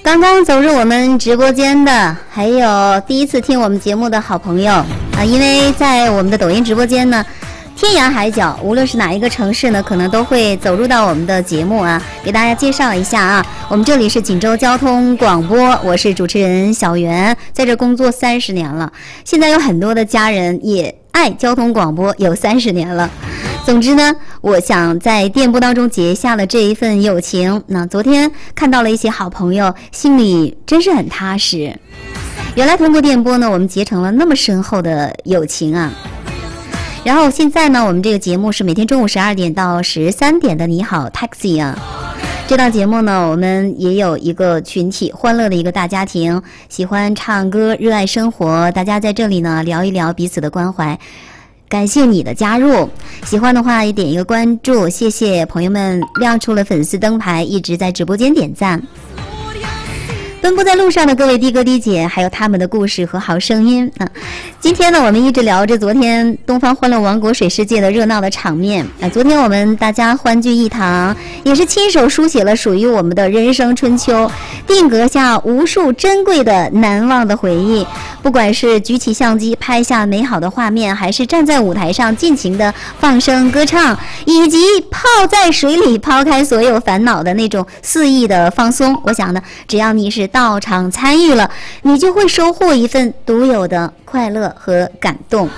刚刚走入我们直播间的，还有第一次听我们节目的好朋友啊，因为在我们的抖音直播间呢，天涯海角，无论是哪一个城市呢，可能都会走入到我们的节目啊。给大家介绍一下啊，我们这里是锦州交通广播，我是主持人小袁，在这工作30年了。现在有很多的家人也爱交通广播，有30年了。总之呢，我想在电波当中结下了这一份友情。那昨天看到了一些好朋友，心里真是很踏实。原来通过电波呢，我们结成了那么深厚的友情啊。然后现在呢，我们这个节目是每天中午12点到13点的你好 Taxi 啊。这档节目呢，我们也有一个群体，欢乐的一个大家庭，喜欢唱歌，热爱生活，大家在这里呢聊一聊彼此的关怀。感谢你的加入，喜欢的话也点一个关注，谢谢朋友们亮出了粉丝灯牌，一直在直播间点赞。奔波在路上的各位的哥的姐，还有他们的故事和好声音啊！今天呢，我们一直聊着昨天东方欢乐王国水世界的热闹的场面啊！昨天我们大家欢聚一堂，也是亲手书写了属于我们的人生春秋，定格下无数珍贵的难忘的回忆。不管是举起相机拍下美好的画面，还是站在舞台上尽情的放声歌唱，以及泡在水里抛开所有烦恼的那种肆意的放松，我想呢，只要你是到场参与了，你就会收获一份独有的快乐和感动，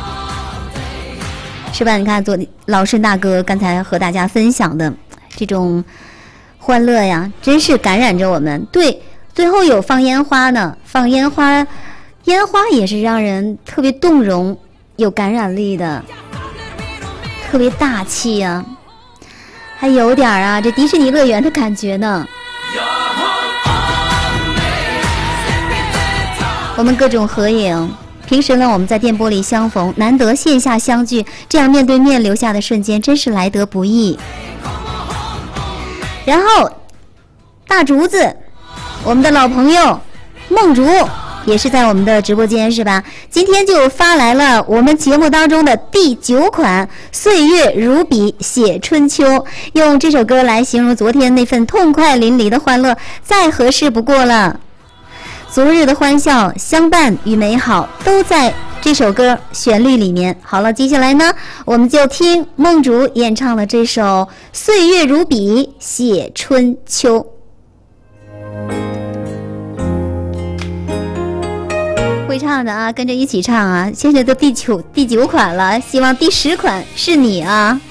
是吧？你看老顺大哥刚才和大家分享的这种欢乐呀，真是感染着我们。对，最后有放烟花呢，放烟花也是让人特别动容，有感染力的，特别大气啊，还有点啊这迪士尼乐园的感觉呢。我们各种合影，平时呢我们在电波里相逢，难得线下相聚，这样面对面留下的瞬间真是来得不易。然后大竹子，我们的老朋友梦竹也是在我们的直播间是吧？今天就发来了我们节目当中的第9款岁月如笔写春秋，用这首歌来形容昨天那份痛快淋漓的欢乐，再合适不过了。昨日的欢笑、相伴与美好都在这首歌旋律里面。好了，接下来呢，我们就听梦竹演唱了这首《岁月如笔写春秋》。会唱的啊，跟着一起唱啊！现在都第9款了，希望第10款是你啊！